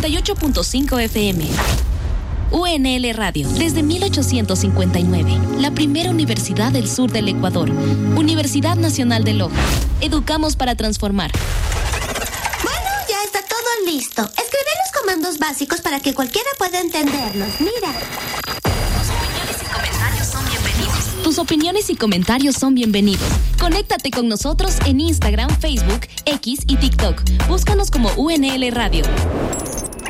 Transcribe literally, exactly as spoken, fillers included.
noventa y ocho punto cinco F M. U N L Radio, desde mil ochocientos cincuenta y nueve, la primera universidad del sur del Ecuador. Universidad Nacional de Loja. Educamos para transformar. Bueno, ya está todo listo. Escribí los comandos básicos para que cualquiera pueda entenderlos. Mira. Tus opiniones y comentarios son bienvenidos. Conéctate con nosotros en Instagram, Facebook, X y TikTok. Búscanos como U N L Radio.